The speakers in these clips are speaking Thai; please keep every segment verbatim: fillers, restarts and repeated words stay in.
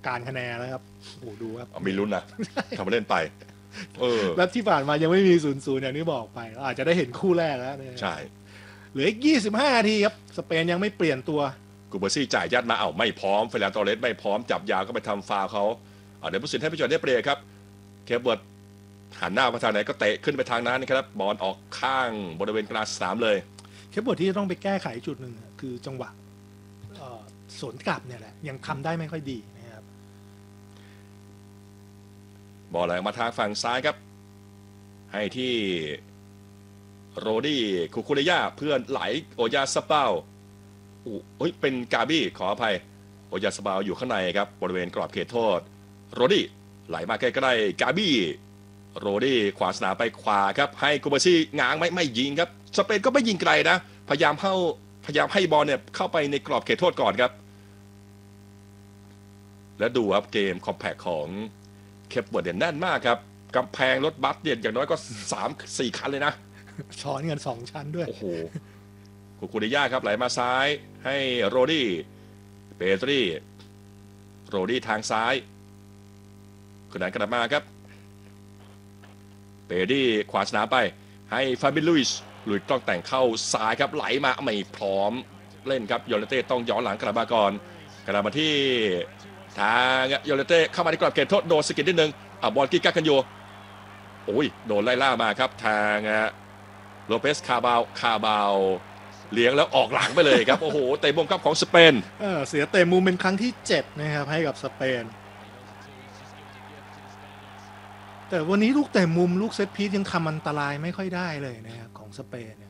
การคะแนนแล้วครับโอ้ดูครับมีลุ้นนะทำมาเล่นไปเออแล้วที่ผ่านมายังไม่มีศูนย์ศูนย์อย่างที่บอกไปอาจจะได้เห็นคู่แรกแล้วเนี่ยใช่เหลืออีกยี่สิบห้านาทีครับสเปนยังไม่เปลี่ยนตัวกูเบอร์ซี่จ่ายยัดมาเอ้าไม่พร้อมเฟรนตอเรสไม่พร้อมจับยาวก็ไปทำฟาวเขาเดี๋ยวผู้สินให้ผู้ชมได้เปรียบครับเคเบิร์ตหันหน้ามาทางไหนก็เตะขึ้นไปทางนั้นนะครับบอลออกข้างบริเวณกลางสนามเลยแค่บทที่จะต้องไปแก้ไขจุดหนึ่งคือจังหวะสวนกลับเนี่ยแหละยังทำได้ไม่ค่อยดีนะครับบอลไหลมาทางฝั่งซ้ายครับให้ที่โรดี้คูคูเรย่าเพื่อนไหลโอยาสเปาโอ้ยเป็นกาบี้ขออภัยโอยาสเปาอยู่ข้างในครับบริเวณกรอบเขตโทษโรดี้ไหลมาใกล้ๆกาบี้โรดี้ขวาสนามไปขวาครับให้กูเบอร์ซี่ง้างไม่ไม่ยิงครับสเปนก็ไม่ยิงไกลนะพยายามเข้าพยายามให้บอลเนี่ยเข้าไปในกรอบเขตโทษก่อนครับและดูครับเกมคอมแพคของเคปเวิร์ดเนี่ยแน่นมากครับกำแพงรถบัสเนี่ยอย่างน้อยก็สามสี่คันเลยนะช้อนกันสองชั้นด้วยโอ้โหคูคูเรย่าครับไหลมาซ้ายให้โรดี้เปตรีโรดี้ทางซ้ายขึ้นหลังกลับมาครับเปดี้ขวาสนามไปให้ฟาบิลุยส์ลุยต้องแต่งเข้าซ้ายครับไหลมาไม่พร้อมเล่นครับโยเลเต้ต้องย้อนหลังกลับมาก่อนกลับมาที่ทางโยเลเต้เข้ามาในกรอบเขตโทษโดนสกิดนิดนึงอ่ะบอลกิ๊กกักกันอยู่โอ้ยโดนไล่ล่ามาครับทางโลเปสคาบาวคาบาวเลี้ยงแล้วออกหลังไปเลยครับโอ้โหเตะมุมครับของสเปนเออเสียเตะมุมเป็นครั้งที่เจ็ดนะครับให้กับสเปนแต่วันนี้ลูกเตะมุมลูกเซตพีซยังทำอันตรายไม่ค่อยได้เลยนะครับของสเปนเนี่ย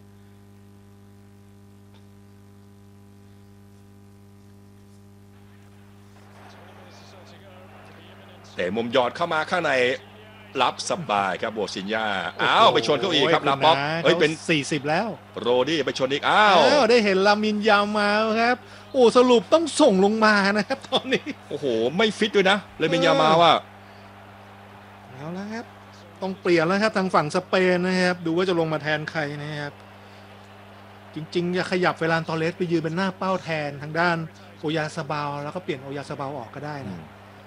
เตะมุมยอดเข้ามาข้างในรับสบายครับโบซินยาอ้าวไปชนเขาอีกครับลาม็อกเฮ้ยเป็นสี่สิบแล้วโรดี้ไปชนอีกอ้าวได้เห็นลามินยามาครับโอ้สรุปต้องส่งลงมานะครับตอนนี้โอ้โหไม่ฟิตด้วยนะลามินยามาว่าเอาละครับต้องเปลี่ยนแล้วครับทางฝั่งสเปนนะครับดูว่าจะลงมาแทนใครนะครับจริงๆจะขยับเฟรานตอเรสไปยืนเป็นหน้าเป้าแทนทางด้านโอยาซาบาลแล้วก็เปลี่ยนโอยาซาบาลออกก็ได้นะ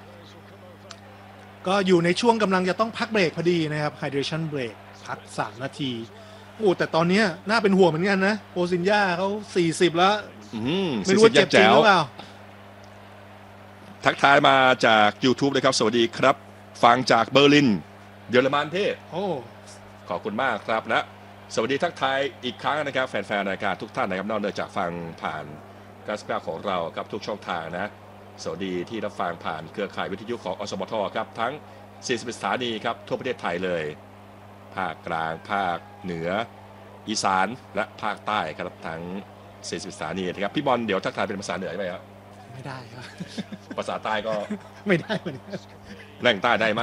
ก็อยู่ในช่วงกำลังจะต้องพักเบรกพอดีนะครับ hydration break พักสามนาทีโอ้แต่ตอนนี้น่าเป็นห่วงเหมือนกันนะโอซินยาเขาสี่สิบแล้วไม่รู้ว่าเจ็บจริงหรือเปล่าทักทายมาจาก YouTube เลยครับสวัสดีครับฟังจากเบอร์ลินเยอรมันพี่โอ้ขอบคุณมากครับและสวัสดีทักทายอีกครั้งนะครับแฟนๆรายการทุกท่านนะครับนอกจากฟังผ่านการสเปรของเราครับทุกช่องทางนะสวัสดีที่รับฟังผ่านเครือข่ายวิทยุของอสมทครับทั้งสี่สิบสถานีครับทั่วประเทศไทยเลยภาคกลางภาคเหนืออีสานและภาคใต้ครับทั้งสี่สิบสถานีนะครับพี่บอลเดี๋ยวทักทายเป็นภาษาเหนือไหมครับไม่ได้ครับภาษาใต้ก็ไม่ได้เหมือนกันแหล่งใต้ได้ไหม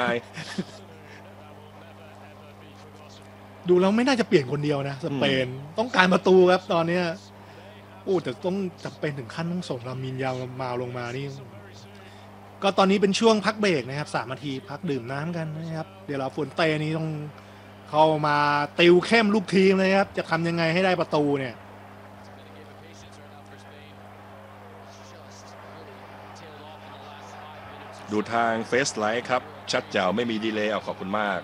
ดูแล้วไม่น่าจะเปลี่ยนคนเดียวนะสเปนต้องการประตูครับตอนนี้โอ้แต่ต้องจำเป็นถึงขั้นต้องส่งลามินยามาลงมานี่ก็ตอนนี้เป็นช่วงพักเบรกนะครับสามนาทีพักดื่มน้ำกันนะครับเดี๋ยวเราฝนเตนี้ต้องเข้ามาติวเข้มลูกทีมเลยครับจะทำยังไงให้ได้ประตูเนี่ยดูทางเฟซไลท์ครับชัดแจ๋วไม่มีดีเลย์เอาขอบคุณมาก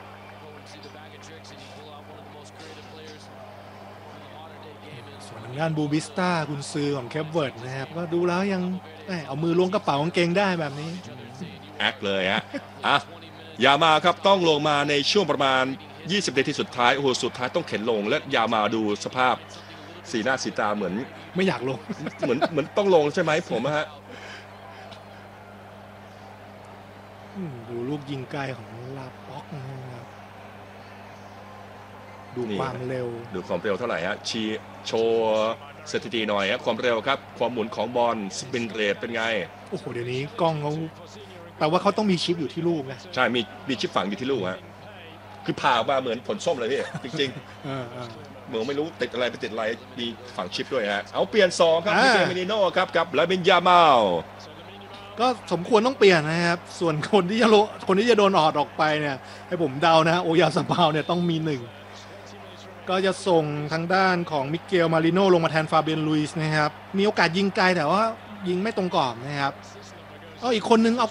งานบูบิสต้ากุนซือของแคปเวิร์ดนะครับก็ดูแล้วยังเอามือล้วงกระเป๋ากางเกงได้แบบนี้แอคเลยฮะอ่ะยามาครับต้องลงมาในช่วงประมาณยี่สิบนาทีสุดท้ายโอ้โหสุดท้ายต้องเข็นลงและยามาดูสภาพสีหน้าสีตาเหมือนไม่อยากลงเหมือนเหมือนต้องลงใช่ไหมผมฮะดูลูกยิงไกลของลาป็อกนะครับดูความเร็วดูความเร็วเท่าไหร่ฮะชีโชว์สถิติหน่อยครับความเร็วครับความหมุนของบอลสปินเรทเป็นไงโอ้โหเดี๋ยวนี้กล้องเขาแปลว่าเขาต้องมีชิปอยู่ที่ลูกนะใช่มีมีชิปฝังอยู่ที่ลูกฮะคือผ่ามาเหมือนผลส้มเลยพี่จริงๆเหมือนไม่รู้ติดอะไรไปติดอะไรมีฝังชิปด้วยฮะเอาเปลี่ยนซองครับมิเกลเมนิโน่ครับกับลามินยามาลก็สมควรต้องเปลี่ยนนะครับส่วนคนที่จะโลคนที่จะโดนออดออกไปเนี่ยให้ผมเดานะโอยาซาบาลเนี่ยต้องมีหนึ่งก็จะส่งทางด้านของมิเกลมาริโน่ลงมาแทนฟาเบียนลุยส์นะครับมีโอกาสยิงไกลแต่ว่ายิงไม่ตรงกรอบนะครับก็อีกคนนึงเอา